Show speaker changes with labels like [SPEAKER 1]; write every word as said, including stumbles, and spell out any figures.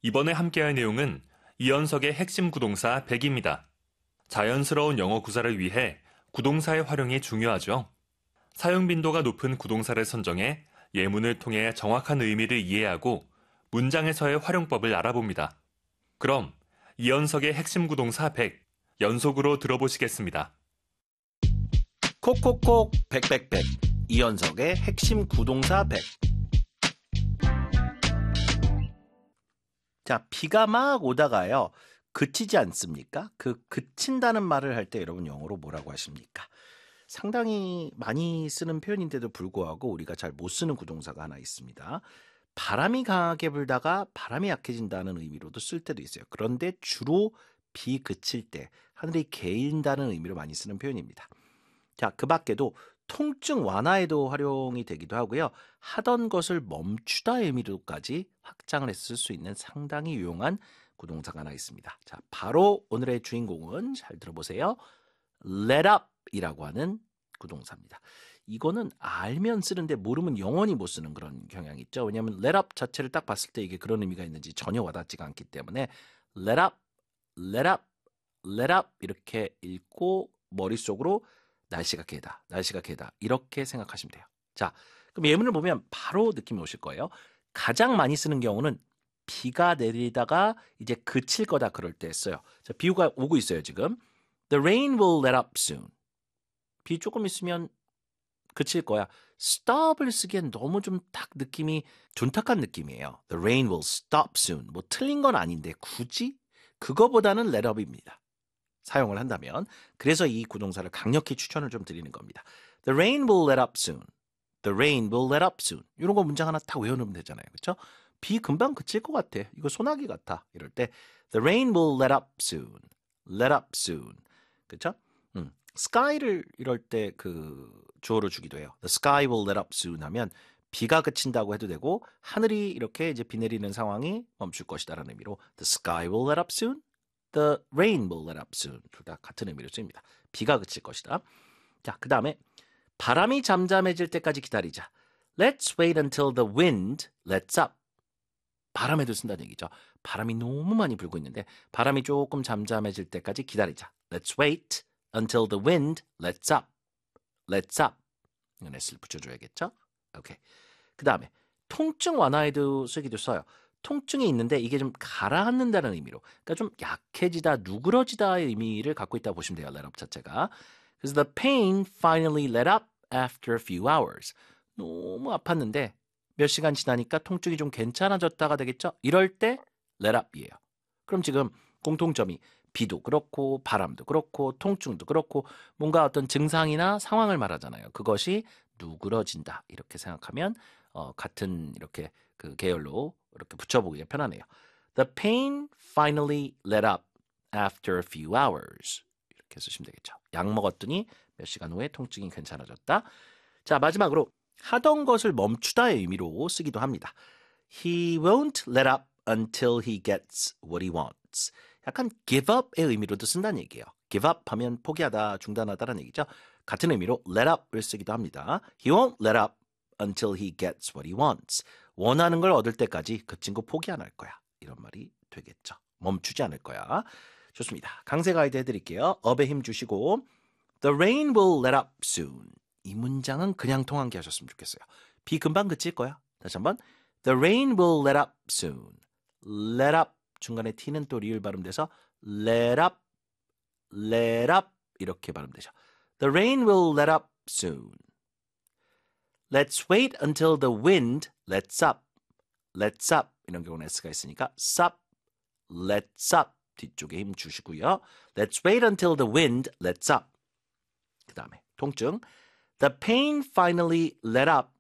[SPEAKER 1] 이번에 함께할 내용은 이연석의 핵심 구동사 백입니다. 자연스러운 영어 구사를 위해 구동사의 활용이 중요하죠. 사용 빈도가 높은 구동사를 선정해 예문을 통해 정확한 의미를 이해하고 문장에서의 활용법을 알아봅니다. 그럼 이연석의 핵심 구동사 백, 연속으로 들어보시겠습니다.
[SPEAKER 2] 콕콕콕 백백백 이연석의 핵심 구동사 백. 자, 비가 막 오다가요 그치지 않습니까? 그 그친다는 말을 할 때 여러분 영어로 뭐라고 하십니까? 상당히 많이 쓰는 표현인데도 불구하고 우리가 잘 못 쓰는 구동사가 하나 있습니다. 바람이 강하게 불다가 바람이 약해진다는 의미로도 쓸 때도 있어요. 그런데 주로 비 그칠 때 하늘이 개인다는 의미로 많이 쓰는 표현입니다. 자, 그 밖에도 통증 완화에도 활용이 되기도 하고요. 하던 것을 멈추다의 의미로까지 확장을 해서 쓸 수 있는 상당히 유용한 구동사가 하나 있습니다. 자, 바로 오늘의 주인공은 잘 들어보세요. let up 이라고 하는 구동사입니다. 이거는 알면 쓰는데 모르면 영원히 못 쓰는 그런 경향이 있죠. 왜냐하면 let up 자체를 딱 봤을 때 이게 그런 의미가 있는지 전혀 와닿지가 않기 때문에 let up, let up, let up 이렇게 읽고 머릿속으로 날씨가 개다, 날씨가 개다 이렇게 생각하시면 돼요. 자, 그럼 예문을 보면 바로 느낌이 오실 거예요. 가장 많이 쓰는 경우는 비가 내리다가 이제 그칠 거다 그럴 때 써요. 자, 비가 오고 있어요 지금. The rain will let up soon. 비 조금 있으면 그칠 거야. stop을 쓰기엔 너무 좀 딱 느낌이 둔탁한 느낌이에요. The rain will stop soon. 뭐 틀린 건 아닌데 굳이 그거보다는 let up입니다. 사용을 한다면. 그래서 이 구동사를 강력히 추천을 좀 드리는 겁니다. The rain will let up soon. The rain will let up soon. 이런 거 문장 하나 딱 외워놓으면 되잖아요. 그렇죠? 비 금방 그칠 것 같아. 이거 소나기 같아. 이럴 때 The rain will let up soon. Let up soon. 그렇죠? 음. sky를 이럴 때 그 주어로 주기도 해요. The sky will let up soon 하면 비가 그친다고 해도 되고 하늘이 이렇게 이제 비 내리는 상황이 멈출 것이다라는 의미로 The sky will let up soon. The rain will let up soon. 둘 다 같은 의미로 쓰입니다. 비가 그칠 것이다. 자, 그 다음에 바람이 잠잠해질 때까지 기다리자. Let's wait until the wind lets up. 바람에도 쓴다는 얘기죠. 바람이 너무 많이 불고 있는데 바람이 조금 잠잠해질 때까지 기다리자. Let's wait until the wind lets up. Lets up. 이건 S를 붙여줘야겠죠? 오케이. 그 다음에 통증 완화에도 쓰기도 써요. 통증이 있는데 이게 좀 가라앉는다는 의미로, 그러니까 좀 약해지다, 누그러지다의 의미를 갖고 있다고 보시면 돼요. let up 자체가. 그래서 the pain finally let up after a few hours. 너무 아팠는데 몇 시간 지나니까 통증이 좀 괜찮아졌다가 되겠죠? 이럴 때 let up이에요. 그럼 지금 공통점이 비도 그렇고 바람도 그렇고 통증도 그렇고 뭔가 어떤 증상이나 상황을 말하잖아요. 그것이 누그러진다 이렇게 생각하면 어, 같은 이렇게 그 계열로 이렇게 붙여보기가 편하네요. The pain finally let up after a few hours. 이렇게 쓰시면 되겠죠. 약 먹었더니 몇 시간 후에 통증이 괜찮아졌다. 자, 마지막으로 하던 것을 멈추다의 의미로 쓰기도 합니다. He won't let up until he gets what he wants. 약간 give up의 의미로도 쓴다는 얘기예요. give up 하면 포기하다, 중단하다라는 얘기죠. 같은 의미로 let up을 쓰기도 합니다. He won't let up until he gets what he wants. 원하는 걸 얻을 때까지 그 친구 포기 안 할 거야. 이런 말이 되겠죠. 멈추지 않을 거야. 좋습니다. 강세 가이드 해드릴게요. 업에 힘 주시고 The rain will let up soon. 이 문장은 그냥 통한게 하셨으면 좋겠어요. 비 금방 그칠 거야. 다시 한번 The rain will let up soon. Let up. 중간에 T는 또 리을 발음돼서 let up, let up 이렇게 발음되죠. The rain will let up soon. Let's wait until the wind lets up. Let's up. 이런 경우는 S가 있으니까 sup, let's up. 뒤쪽에 힘 주시고요. Let's wait until the wind lets up. 그 다음에 통증. The pain finally let up